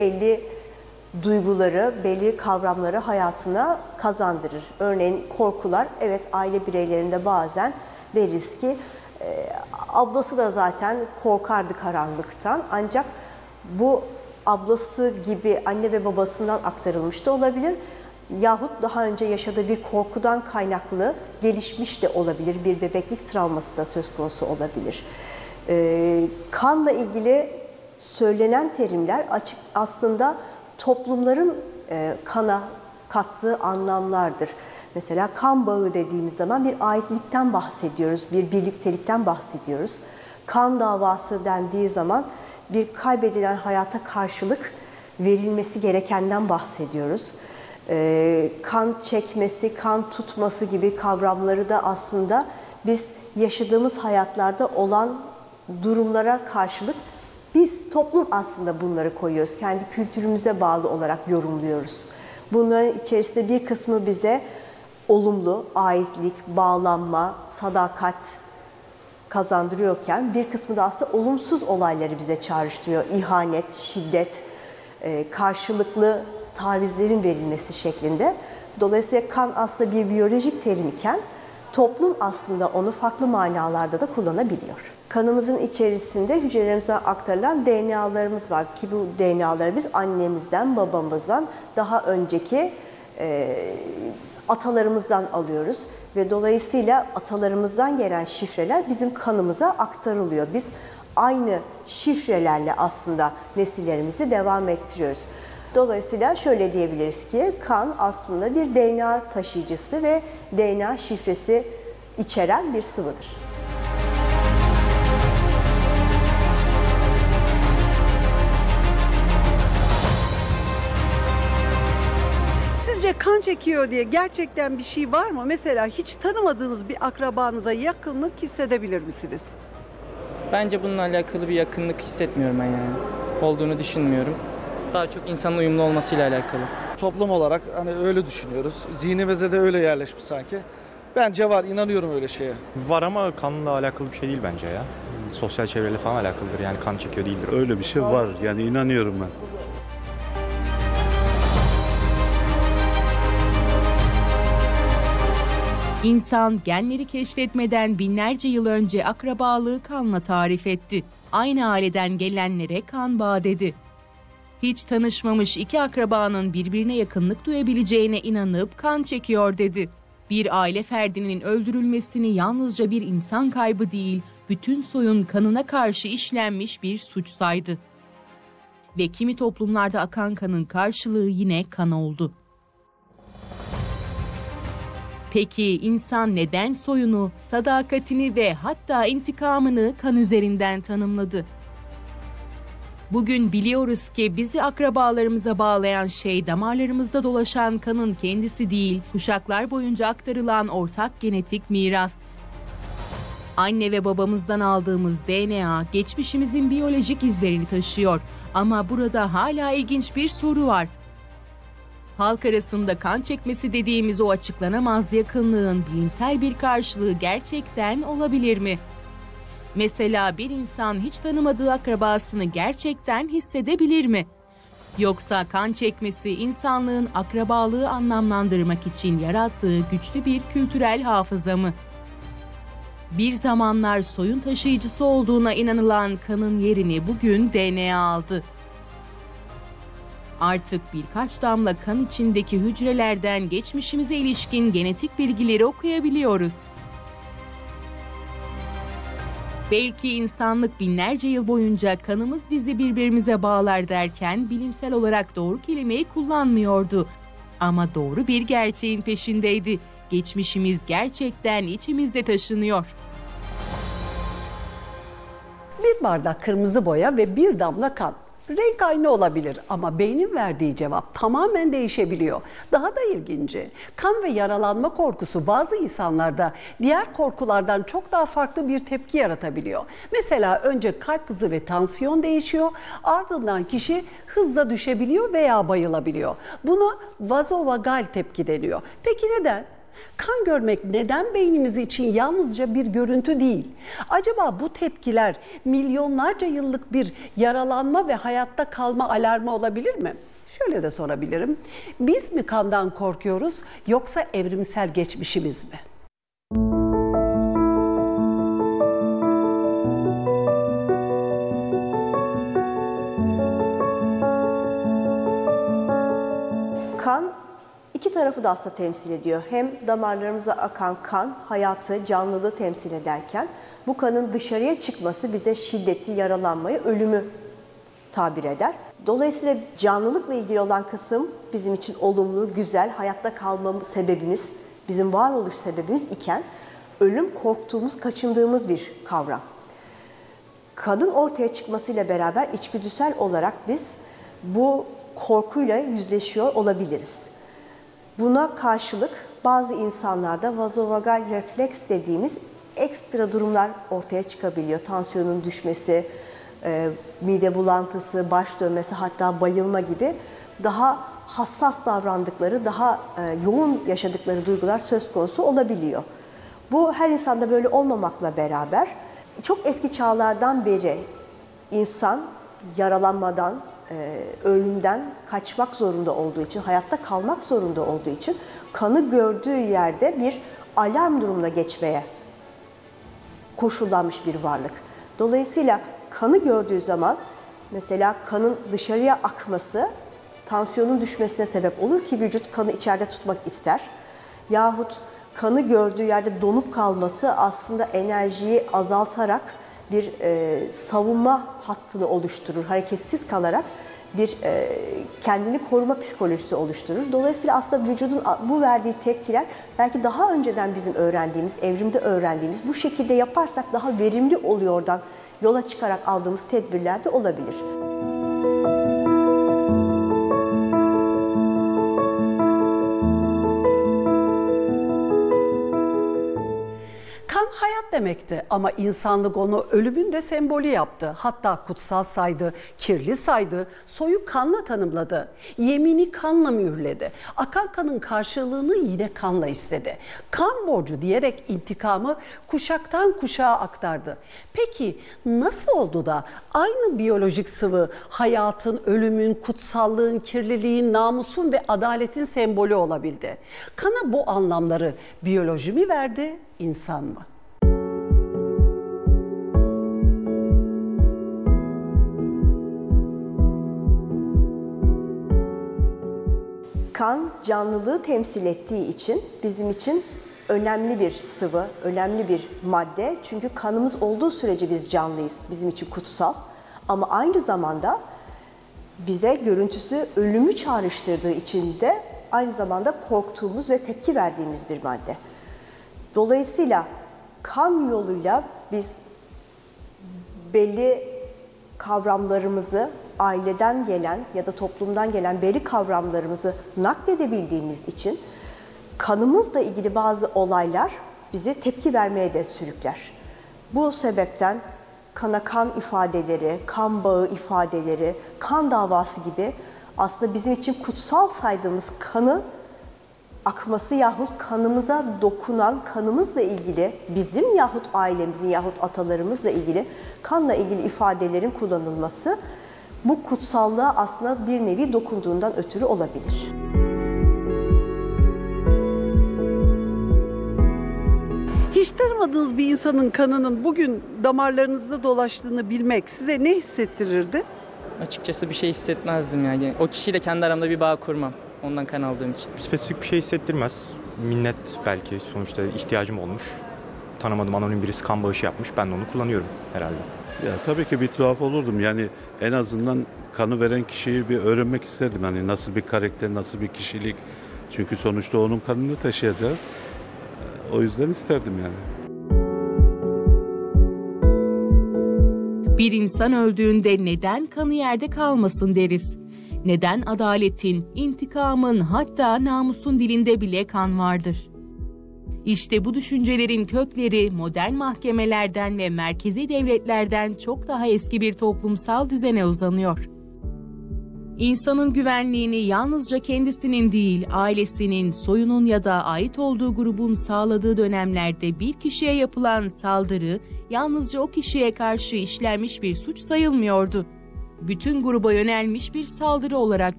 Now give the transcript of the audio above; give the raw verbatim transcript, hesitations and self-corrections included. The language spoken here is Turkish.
belli duyguları, belli kavramları hayatına kazandırır. Örneğin korkular, evet aile bireylerinde bazen deriz ki e, ablası da zaten korkardı karanlıktan. Ancak bu ablası gibi anne ve babasından aktarılmış da olabilir. Yahut daha önce yaşadığı bir korkudan kaynaklı gelişmiş de olabilir. Bir bebeklik travması da söz konusu olabilir. E, kanla ilgili söylenen terimler açık aslında toplumların e, kana kattığı anlamlardır. Mesela kan bağı dediğimiz zaman bir aitlikten bahsediyoruz, bir birliktelikten bahsediyoruz. Kan davası dendiği zaman bir kaybedilen hayata karşılık verilmesi gerekenden bahsediyoruz. E, kan çekmesi, kan tutması gibi kavramları da aslında biz yaşadığımız hayatlarda olan durumlara karşılık biz toplum aslında bunları koyuyoruz. Kendi kültürümüze bağlı olarak yorumluyoruz. Bunların içerisinde bir kısmı bize olumlu, aitlik, bağlanma, sadakat kazandırıyorken bir kısmı da aslında olumsuz olayları bize çağrıştırıyor. İhanet, şiddet, karşılıklı tavizlerin verilmesi şeklinde. Dolayısıyla kan aslında bir biyolojik terim iken toplum aslında onu farklı manalarda da kullanabiliyor. Kanımızın içerisinde hücrelerimize aktarılan D N A'larımız var ki bu D N A'ları biz annemizden, babamızdan, daha önceki e, atalarımızdan alıyoruz. Ve dolayısıyla atalarımızdan gelen şifreler bizim kanımıza aktarılıyor. Biz aynı şifrelerle aslında nesillerimizi devam ettiriyoruz. Dolayısıyla şöyle diyebiliriz ki kan aslında bir D N A taşıyıcısı ve D N A şifresi içeren bir sıvıdır. Sizce kan çekiyor diye gerçekten bir şey var mı? Mesela hiç tanımadığınız bir akrabanıza yakınlık hissedebilir misiniz? Bence bununla alakalı bir yakınlık hissetmiyorum ben yani. Olduğunu düşünmüyorum. Daha çok insanın uyumlu olmasıyla alakalı. Toplum olarak hani öyle düşünüyoruz. Zihnimize de öyle yerleşmiş sanki. Bence var, inanıyorum öyle şeye. Var ama kanla alakalı bir şey değil bence ya. Sosyal çevreyle falan alakalıdır yani kan çekiyor değildir. Öyle bir şey var yani inanıyorum ben. İnsan genleri keşfetmeden binlerce yıl önce akrabalığı kanla tarif etti. Aynı aileden gelenlere kan bağı dedi. Hiç tanışmamış iki akrabanın birbirine yakınlık duyabileceğine inanıp kan çekiyor dedi. Bir aile ferdinin öldürülmesini yalnızca bir insan kaybı değil, bütün soyun kanına karşı işlenmiş bir suç saydı. Ve kimi toplumlarda akan kanın karşılığı yine kan oldu. Peki insan neden soyunu, sadakatini ve hatta intikamını kan üzerinden tanımladı? Bugün biliyoruz ki bizi akrabalarımıza bağlayan şey damarlarımızda dolaşan kanın kendisi değil, kuşaklar boyunca aktarılan ortak genetik miras. Anne ve babamızdan aldığımız D N A geçmişimizin biyolojik izlerini taşıyor. Ama burada hala ilginç bir soru var. Halk arasında kan çekmesi dediğimiz o açıklanamaz yakınlığın bilimsel bir karşılığı gerçekten olabilir mi? Mesela bir insan hiç tanımadığı akrabasını gerçekten hissedebilir mi? Yoksa kan çekmesi insanlığın akrabalığı anlamlandırmak için yarattığı güçlü bir kültürel hafıza mı? Bir zamanlar soyun taşıyıcısı olduğuna inanılan kanın yerini bugün D N A aldı. Artık birkaç damla kan içindeki hücrelerden geçmişimize ilişkin genetik bilgileri okuyabiliyoruz. Belki insanlık binlerce yıl boyunca kanımız bizi birbirimize bağlar derken bilimsel olarak doğru kelimeyi kullanmıyordu. Ama doğru bir gerçeğin peşindeydi. Geçmişimiz gerçekten içimizde taşınıyor. Bir bardak kırmızı boya ve bir damla kan. Renk aynı olabilir ama beynin verdiği cevap tamamen değişebiliyor. Daha da ilginci, kan ve yaralanma korkusu bazı insanlarda diğer korkulardan çok daha farklı bir tepki yaratabiliyor. Mesela önce kalp hızı ve tansiyon değişiyor, ardından kişi hızla düşebiliyor veya bayılabiliyor. Buna vazovagal tepki deniyor. Peki neden? Kan görmek neden beynimiz için yalnızca bir görüntü değil? Acaba bu tepkiler milyonlarca yıllık bir yaralanma ve hayatta kalma alarmı olabilir mi? Şöyle de sorabilirim. Biz mi kandan korkuyoruz yoksa evrimsel geçmişimiz mi? Kan iki tarafı da aslında temsil ediyor. Hem damarlarımıza akan kan hayatı, canlılığı temsil ederken bu kanın dışarıya çıkması bize şiddeti, yaralanmayı, ölümü tabir eder. Dolayısıyla canlılıkla ilgili olan kısım bizim için olumlu, güzel, hayatta kalma sebebimiz, bizim varoluş sebebimiz iken ölüm korktuğumuz, kaçındığımız bir kavram. Kanın ortaya çıkmasıyla beraber içgüdüsel olarak biz bu korkuyla yüzleşiyor olabiliriz. Buna karşılık bazı insanlarda vazovagal refleks dediğimiz ekstra durumlar ortaya çıkabiliyor. Tansiyonun düşmesi, e, mide bulantısı, baş dönmesi, hatta bayılma gibi daha hassas davrandıkları, daha e, yoğun yaşadıkları duygular söz konusu olabiliyor. Bu her insanda böyle olmamakla beraber çok eski çağlardan beri insan yaralanmadan, e, ölümden kaçmak zorunda olduğu için, hayatta kalmak zorunda olduğu için kanı gördüğü yerde bir alarm durumuna geçmeye koşullanmış bir varlık. Dolayısıyla kanı gördüğü zaman mesela kanın dışarıya akması tansiyonun düşmesine sebep olur ki vücut kanı içeride tutmak ister. Yahut kanı gördüğü yerde donup kalması aslında enerjiyi azaltarak bir e, savunma hattını oluşturur. Hareketsiz kalarak bir e, kendini koruma psikolojisi oluşturur. Dolayısıyla aslında vücudun bu verdiği tepkiler belki daha önceden bizim öğrendiğimiz, evrimde öğrendiğimiz, bu şekilde yaparsak daha verimli oluyordan yola çıkarak aldığımız tedbirler de olabilir. Kan hayat demekti ama insanlık onu ölümün de sembolü yaptı. Hatta kutsal saydı, kirli saydı, soyu kanla tanımladı. Yemini kanla mühürledi. Akan kanın karşılığını yine kanla istedi. Kan borcu diyerek intikamı kuşaktan kuşağa aktardı. Peki nasıl oldu da aynı biyolojik sıvı hayatın, ölümün, kutsallığın, kirliliğin, namusun ve adaletin sembolü olabildi? Kana bu anlamları biyoloji mi verdi, insan mı? Kan canlılığı temsil ettiği için bizim için önemli bir sıvı, önemli bir madde. Çünkü kanımız olduğu sürece biz canlıyız, bizim için kutsal. Ama aynı zamanda bize görüntüsü ölümü çağrıştırdığı için de aynı zamanda korktuğumuz ve tepki verdiğimiz bir madde. Dolayısıyla kan yoluyla biz belli kavramlarımızı, aileden gelen ya da toplumdan gelen belli kavramlarımızı nakledebildiğimiz için kanımızla ilgili bazı olaylar bizi tepki vermeye de sürükler. Bu sebepten kana kan ifadeleri, kan bağı ifadeleri, kan davası gibi aslında bizim için kutsal saydığımız kanın akması yahut kanımıza dokunan, kanımızla ilgili bizim yahut ailemizin yahut atalarımızla ilgili kanla ilgili ifadelerin kullanılması bu kutsallığa aslında bir nevi dokunduğundan ötürü olabilir. Hiç tanımadığınız bir insanın kanının bugün damarlarınızda dolaştığını bilmek size ne hissettirirdi? Açıkçası bir şey hissetmezdim yani. O kişiyle kendi aramda bir bağ kurmam. Ondan kan aldığım için. Spesifik bir şey hissettirmez. Minnet belki, sonuçta ihtiyacım olmuş. Tanımadığım anonim birisi kan bağışı yapmış. Ben de onu kullanıyorum herhalde. Ya tabii ki bir tuhaf olurdum. Yani en azından kanı veren kişiyi bir öğrenmek isterdim. Hani nasıl bir karakter, nasıl bir kişilik. Çünkü sonuçta onun kanını taşıyacağız. O yüzden isterdim yani. Bir insan öldüğünde neden kanı yerde kalmasın deriz? Neden adaletin, intikamın, hatta namusun dilinde bile kan vardır? İşte bu düşüncelerin kökleri modern mahkemelerden ve merkezi devletlerden çok daha eski bir toplumsal düzene uzanıyor. İnsanın güvenliğini yalnızca kendisinin değil, ailesinin, soyunun ya da ait olduğu grubun sağladığı dönemlerde bir kişiye yapılan saldırı yalnızca o kişiye karşı işlenmiş bir suç sayılmıyordu. Bütün gruba yönelmiş bir saldırı olarak